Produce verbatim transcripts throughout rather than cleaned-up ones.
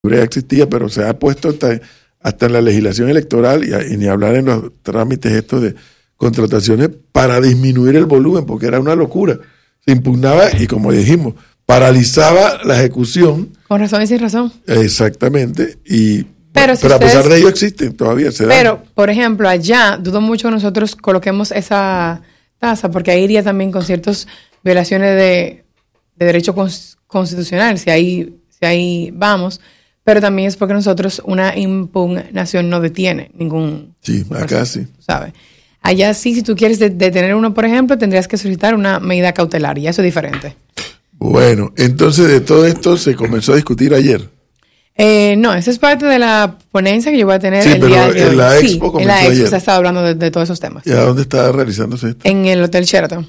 ya existía, pero se ha puesto hasta, hasta en la legislación electoral y, y ni hablar en los trámites estos de contrataciones para disminuir el volumen, porque era una locura. Se impugnaba y, como dijimos, paralizaba la ejecución. Con razón y sin razón. Exactamente. Y, pero si pero ustedes, a pesar de ello existen todavía. Se pero, dan. por ejemplo, allá dudo mucho que nosotros coloquemos esa tasa, porque ahí iría también con ciertas violaciones de, de derecho cons, constitucional, si ahí, si ahí vamos. Pero también es porque nosotros una impugnación no detiene ningún Sí, acá sí. ¿Sabes? Allá sí, si tú quieres detener uno, por ejemplo, tendrías que solicitar una medida cautelar y eso es diferente. Bueno, entonces de todo esto se comenzó a discutir ayer. Eh, no, esa es parte de la ponencia que yo voy a tener sí, el día de hoy. En la expo sí, comenzó en la expo ayer. se está hablando de, de todos esos temas. ¿Y a dónde está realizándose esto? En el Hotel Sheraton.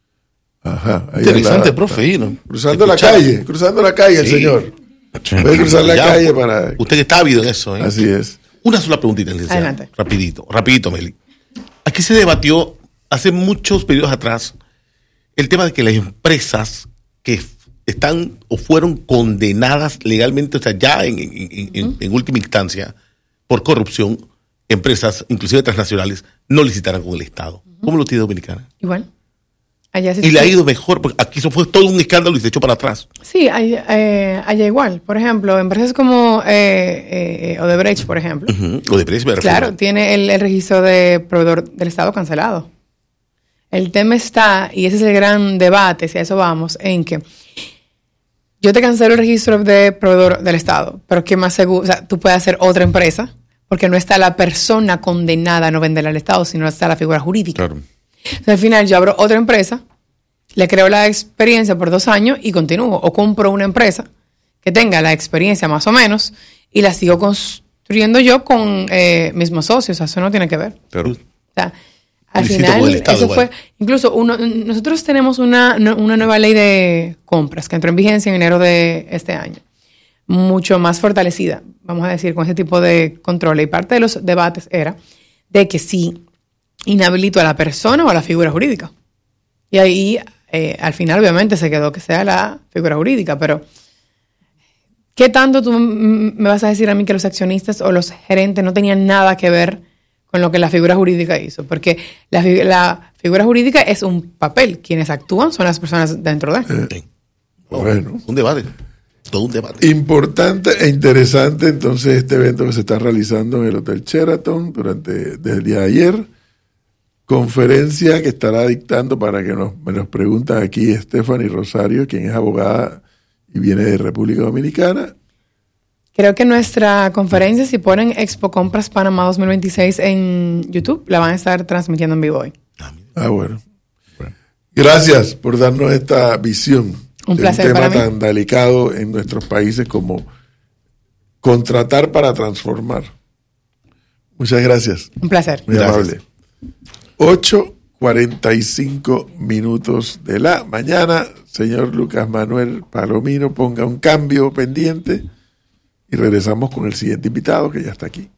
Ajá. Ahí interesante, la, profe. ¿No? Cruzando la calle, cruzando la calle el sí. señor. Puede cruzar la ya, calle para... Usted que está ávido en eso, ¿eh? Así es. Una sola preguntita, licenciado. Adelante. Rapidito, rapidito, Meli. Aquí se debatió hace muchos periodos atrás el tema de que las empresas que están o fueron condenadas legalmente, o sea, ya en, en, en, uh-huh. en última instancia, por corrupción, empresas, inclusive transnacionales, no licitaran con el Estado. Uh-huh. ¿Cómo lo tiene Dominicana? Igual. Allá sí y le ha ido mejor, porque aquí eso fue todo un escándalo y se echó para atrás. Sí, allá, eh, allá igual. Por ejemplo, empresas como eh, eh, Odebrecht, por ejemplo. Uh-huh. Odebrecht, me refiero. Claro, tiene el, el registro de proveedor del Estado cancelado. El tema está, y ese es el gran debate, si a eso vamos, en que yo te cancelo el registro de proveedor del Estado, pero que más seguro, o sea, tú puedes hacer otra empresa, porque no está la persona condenada a no venderle al Estado, sino está la figura jurídica. Claro. Entonces, al final yo abro otra empresa, le creo la experiencia por dos años y continúo. O compro una empresa que tenga la experiencia más o menos y la sigo construyendo yo con eh, mismos socios. O sea, eso no tiene que ver. Claro. O sea, al final, eso igual. fue... Incluso uno, nosotros tenemos una, una nueva ley de compras que entró en vigencia en enero de este año. Mucho más fortalecida, vamos a decir, con ese tipo de control. Y parte de los debates era de que si inhabilito a la persona o a la figura jurídica. Y ahí, eh, al final, obviamente, se quedó que sea la figura jurídica, pero ¿qué tanto tú me vas a decir a mí que los accionistas o los gerentes no tenían nada que ver con lo que la figura jurídica hizo? Porque la, la figura jurídica es un papel. Quienes actúan son las personas dentro de. Eh, bueno, un debate. Todo un debate. Importante e interesante, entonces, este evento que se está realizando en el Hotel Sheraton durante desde el día de ayer. Conferencia que estará dictando, para que nos, me nos preguntan aquí, Stephanie Rosario, quien es abogada y viene de República Dominicana. Creo que nuestra conferencia, si ponen Expo Compras Panamá dos mil veintiséis en YouTube, la van a estar transmitiendo en vivo hoy. Ah, bueno. bueno. Gracias por darnos esta visión. Un de placer un tema para mí. tan delicado en nuestros países como contratar para transformar. Muchas gracias. Un placer. Muy Gracias. amable. ocho cuarenta y cinco minutos de la mañana. Señor Lucas Manuel Palomino, ponga un cambio pendiente y regresamos con el siguiente invitado que ya está aquí.